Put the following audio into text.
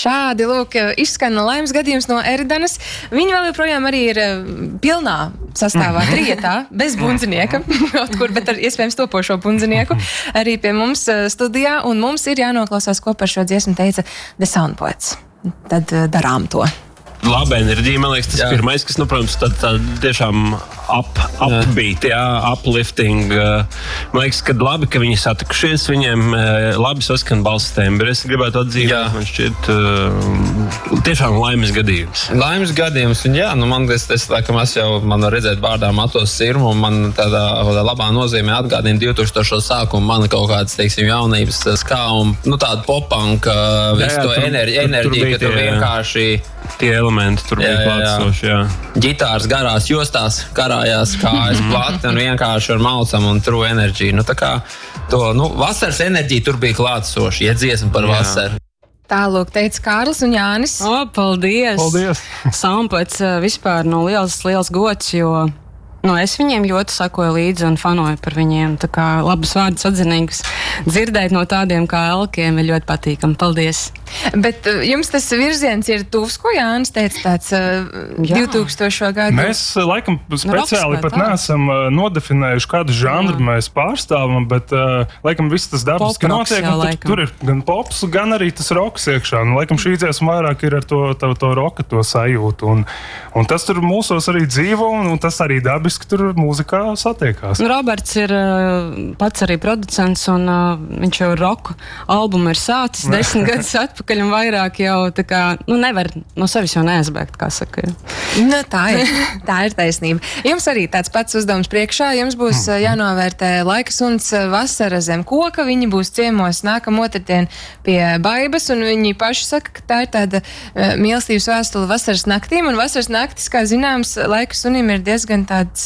Šādi, lūk, izskana laimes gadījums no Eridanas. Viņa vēl joprojām arī ir pilnā sastāvā trietā, bez bundzinieka, kaut kur, bet ar iespējams topošo bundzinieku, arī pie mums studijā, un mums ir jānoklausās, ko par šo dziesmu teica The Sound Poets. Tad darām to. Laba enerģija, man liekas, tas pirmais, kas, protams, tā tiešām upbeat, uplifting. Man liekas, ka labi, ka viņi satikušies, viņiem labi saskan balss tembri. Es gribētu atzīmēt, man šķiet tiešām laimes gadījums. Laimes gadījums, un man liekas, laikam es jau man redzēt vārdā Matos Sirmu, un man tādā labā nozīmē atgādina 2000 sākumu, man kaut kāds, teiksim, jaunības skā, un tāda popanka, visu to enerģiju, ka tur vienkārši tie elementi tur bija klātsoši, Ģitārs garās jostās, karājās kājas plati un vienkārši ar malcam un true enerģiju. Tā kā vasaras enerģija tur bija klātsoši, dziesma par vasaru. Tālūk teica Kārlis un Jānis. Paldies! Paldies! Soundpoets vispār liels gods, jo es viņiem ļoti sakoju līdzi un fanoju par viņiem. Tā kā labus vārdus atzinīgus dzirdēt no tādiem kā Elkiem ir ļoti patīkami. Paldies! Bet jums tas virziens ir tuvs, ko Jānis teica, tāds 2000. Gadu? Mēs, laikam, speciāli pat neesam nodefinējuši, kādu žanru mēs pārstāvam, bet, laikam, viss tas dabiski notiek, un tur ir gan pops, gan arī tas roks iekšā. Laikam, šī dziesma vairāk ir ar to roka to sajūtu, un tas tur mūsos arī dzīvo, un tas arī dabiski tur mūzikā satiekās. Roberts ir pats arī producents, un viņš jau roku albumu ir sācis 10 gadus atpakaļ un vairāk jau tā kā, nevar no sevis jau neaizbēgt, kā saka. Tā ir taisnība. Jums arī tāds pats uzdevums priekšā. Jums būs jānovērtē Laika suns Vasara zem koka. Viņi būs ciemos nākamā otrdien pie Baibas, un viņi paši saka, ka tā ir tāda mīlestības vēstule vasaras naktīm, un vasaras naktis, kā zināms, Laika sunim ir diezgan tāds